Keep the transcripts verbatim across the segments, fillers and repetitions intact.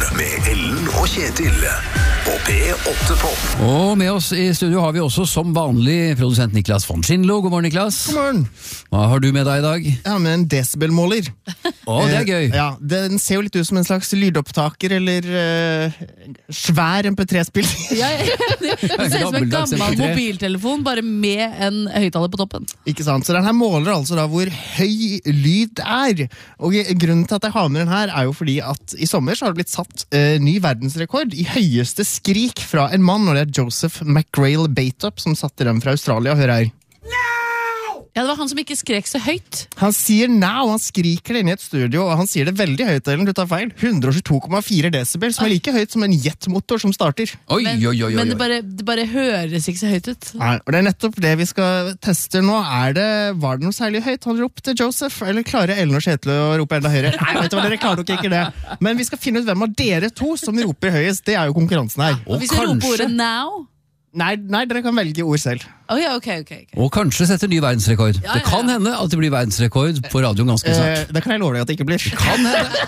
med Ellen og Kjetil på P åtte Pop. Og med oss i studio har vi også som vanlig produsent Niklas von Schindlo. God morgen, Niklas. God morgen. Hva har du med deg i dag? Jeg har med en decibelmåler. Å, det er gøy. Ja, den ser jo litt ut som en slags lydopptaker eller uh, svær M P tre-spill. Ja, ja, det ser ut som en gammel mobiltelefon, bare med en høyttaler på toppen. Ikke sant, så den her måler altså da hvor høy lyd er. Og grunnen til at jeg har med den her er jo fordi at i sommer så har det blitt satt uh, ny verdensrekord i høyeste skrik fra en mann, og det er Joseph McGrail Bateup som satte den fra Australia. Hør her. Ja, det var han som ikke skrek så høyt. Han sier now, han skriker det inn i et studio, og han sier det veldig høyt, Ellen, du tar feil. hundre og tjueto komma fire decibel, som er like høyt som en jetmotor som starter. Oi, men, oi, oi, oi. men det, bare, det bare høres ikke så høyt ut. Nei, og det er nettopp det vi skal teste nå. Er det, var det noe særlig høyt han ropte Joseph, eller klarer Ellen og Kjetil å rope enda høyere? Nei, vet du hva, dere klarer nok ikke det. Men vi skal finne ut hvem av dere to som roper høyest. Det er jo konkurransen her. Og hvis vi kanskje... roper ordet now... Nei, nei, dere kan velge ord selv. Oh, ja, okay, okay, okay. Og kanskje sette ny verdensrekord. Ja, ja, ja. Det kan hende at det blir verdensrekord på radioen ganske snart. Eh, det kan jeg love deg at det ikke blir. Kan hende.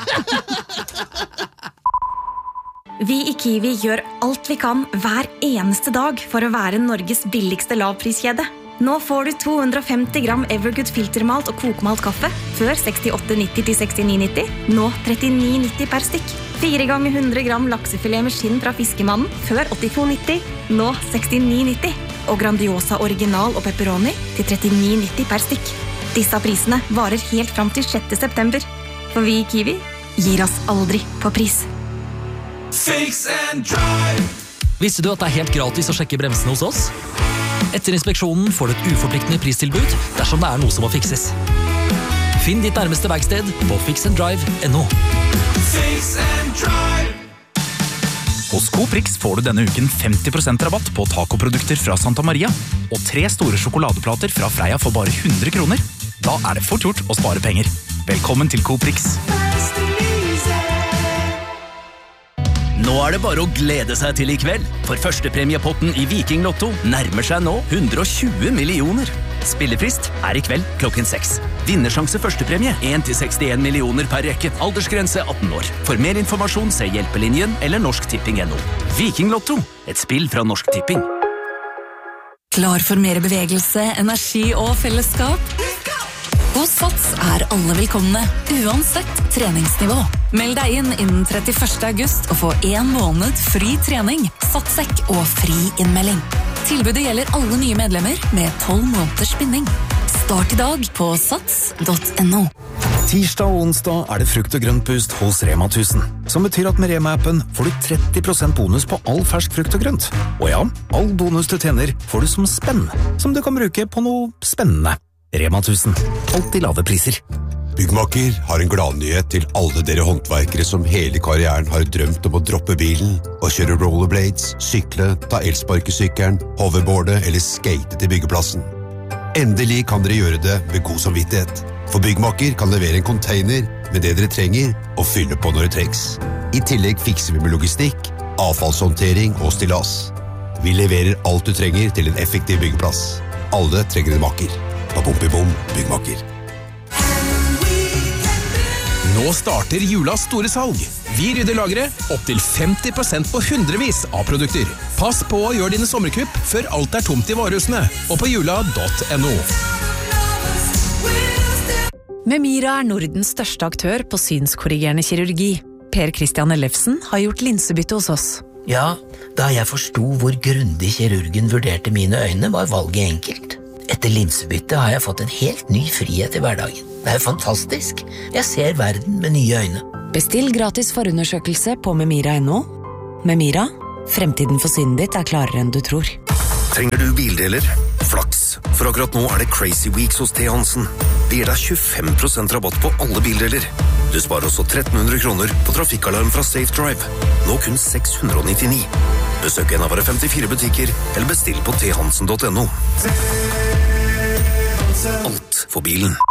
Vi i Kiwi gjør alt vi kan hver eneste dag for å være Norges billigste lavpriskjede. Nå får du to hundre og femti gram Evergood filtermalt og kokmalt kaffe før sekstiåtte nitti til sekstini nitti. Nå trettini nitti per stykk. Fire ganger hundre gram laksefilet med skinn fra Fiskemannen før åttito nitti. Nå sekstini nitti. Og Grandiosa original og pepperoni til trettini nitti per stykk. Disse prisene varer helt fram til sjette september. For vi i Kiwi gir oss aldri på pris. Fix and drive. Visste du at det er helt gratis å sjekke bremsene hos oss? Etter inspeksjonen får du et uforpliktende pristilbud dersom det er noe som må fikses. Finn ditt nærmeste verksted på fix and drive punktum no. Fix and drive. Hos Coprix får du denne uken femti prosent rabatt på tacoprodukter fra Santa Maria og tre store sjokoladeplater fra Freia for bare hundre kroner. Da er det fort gjort å spare penger. Velkommen til Coprix. Nå er det bare å glede seg til i kveld, for førstepremiepotten i Viking Lotto nærmer seg nå hundre og tjue millioner. Spillefrist er i kveld klokken seks. Vinnersjanse førstepremie en til sekstien millioner per rekke. Aldersgrense atten år. For mer informasjon se Hjelpelinjen eller Norsk Tipping punktum no. Viking Lotto, et spill fra Norsk Tipping. Klar for mer bevegelse, energi og fellesskap? Hos Sats er alle velkomne, uansett treningsnivå. Meld deg inn innen trettiførste august og få en måned fri trening, satssekk og fri innmelding. Tilbudet gjelder alle nye medlemmer med tolv måneders binding. Start i dag på sats punktum no. Tirsdag og onsdag er det frukt og grønt boost hos Rema tusen, som betyr at med Rema-appen får du tretti prosent bonus på all fersk frukt og grønt. Og ja, all bonus du tjener får du som spenn, som du kan bruke på noe spennende. Rema tusen. Alltid lave priser. Byggmaker har en gladnyhet til alle dere håndverkere som hele karrieren har drømt om å droppe bilen og kjøre rollerblades, sykle, ta elsparkesykkelen, hoverboarde eller skate til byggeplassen. Endelig kan dere gjøre det med god samvittighet, for Byggmaker kan levere en container med det dere trenger og fylle på når det trengs. I tillegg fikser vi med logistikk, avfallshåndtering og stillas. Vi leverer alt du trenger til en effektiv byggeplass. Alle trenger en maker. På Pompibom Byggmaker. Nå starter julas store salg. Vi rydder lageret opp til femti prosent på hundrevis av produkter. Pass på å gjøre dine sommerkupp før alt er tomt i varehusene. Og på jula punktum no. Memira er Nordens største aktør på synskorrigerende kirurgi. Per Christian Ellefsen har gjort linsebytte hos oss. Ja, da jeg forsto hvor grundig kirurgen vurderte mine øyne, var valget enkelt. Etter linsebytte har jeg fått en helt ny frihet i hverdagen. Det er jo fantastisk. Jeg ser verden med nye øyne. Bestill gratis forundersøkelse på memira punktum no. Memira, fremtiden for synet ditt er klarere enn du tror. Trenger du bildeler? Flaks, for akkurat nå er det Crazy Weeks hos T. Hansen. Det gir deg tjuefem prosent rabatt på alle bildeler. Du sparer også tretten hundre kroner på trafikkalarm fra Safe Drive. Nå kun seks hundre og nittini. Besøk en av våre femtifire butikker, eller bestill på t hansen punktum no. Alt for bilen.